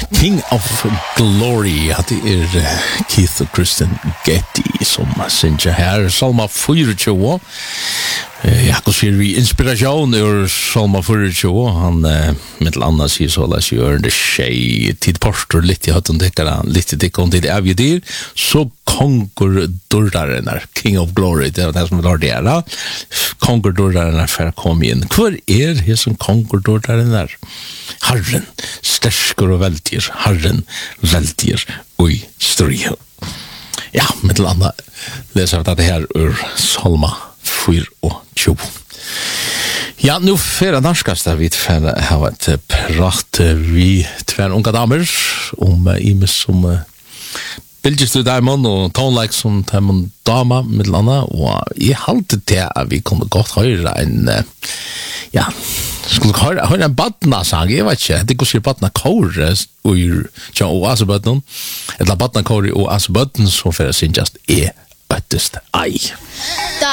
King of Glory, det Keith og Kristen Getty som synger her. Salma 24. Jakob sier vi inspiration ur Salma 24. Han mittel annet sier så la seg gjøre det tjej tid porster litt i høtten dekkere, litt i dekkere til avgjedir, så konger dörraren er King of Glory, det det som vi tar det her. Konger dörraren er for å komme inn. Hvor det som konger dörraren er? Herren, stersker og veldier, Herren, veldier, og stryh. Ja, mittel annet leser vi det her ur Salma 24. Ja, nu færa norskast da vi færa hava et prat vi tvær unga damer imes som Bilges du Diamond og tonelike som Diamond Dama mittel annet, og jeg halte det at vi kunne godt høre en skulle høre en badna-sang, jeg vet ikke, det går sikkert badna-kåre og Oasebøtten, eller badna-kåre og Oasebøtten som for å synes just øttest ei.